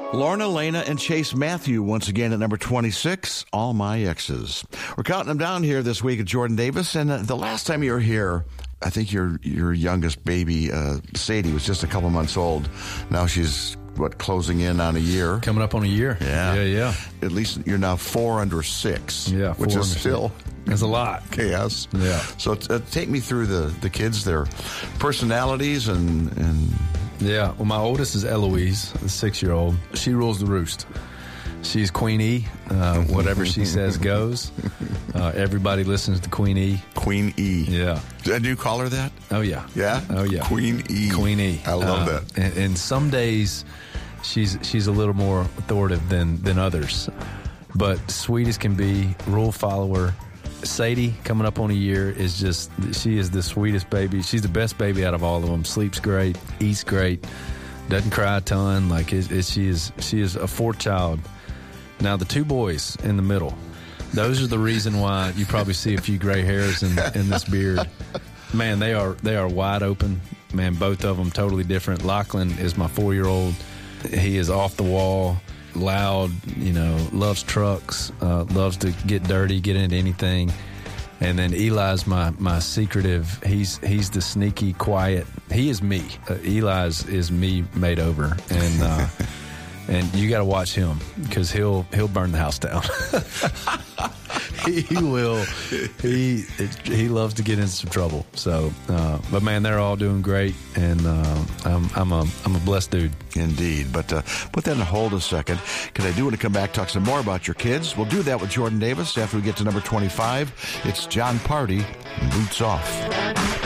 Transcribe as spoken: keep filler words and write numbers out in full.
Lorna, Lena, and Chase Matthew once again at number twenty-six, All My Exes. We're counting them down here this week at Jordan Davis, and uh, the last time you were here, I think your your youngest baby, uh, Sadie, was just a couple months old. Now she's, what, closing in on a year? Coming up on a year. Yeah. Yeah, yeah. At least you're now four under six. Yeah, which four is under still... six. There's a lot. Chaos. Yeah. So uh, take me through the, the kids, their personalities, and... and Yeah, well, my oldest is Eloise, the six-year-old. She rules the roost. She's Queen E. Uh, whatever she says goes. Uh, everybody listens to Queen E. Queen E. Yeah. Did you call her that? Oh, yeah. Yeah? Oh, yeah. Queen E. Queen E. I love uh, that. And, and some days she's she's a little more authoritative than, than others. But sweet as can be, rule follower. Sadie, coming up on a year, is just, she is the sweetest baby. She's the best baby out of all of them. Sleeps great, eats great, doesn't cry a ton. Like it, it, she is, she is a fourth child. Now the two boys in the middle, those are the reason why you probably see a few gray hairs in, in this beard. Man, they are they are wide open. Man, both of them totally different. Lachlan is my four-year-old. He is off the wall. Loud, you know, loves trucks, uh, loves to get dirty, get into anything. And then Eli's my my secretive. He's he's the sneaky, quiet. He is me. Uh, Eli's is me made over, and uh, and you got to watch him because he'll he'll burn the house down. he, he will. He it, he loves to get into some trouble. So, uh, but man, they're all doing great, and uh, I'm I'm a I'm a blessed dude. Indeed. But uh, put that on hold a second, because I do want to come back, talk some more about your kids. We'll do that with Jordan Davis after we get to number twenty-five. It's John Party, Boots Off.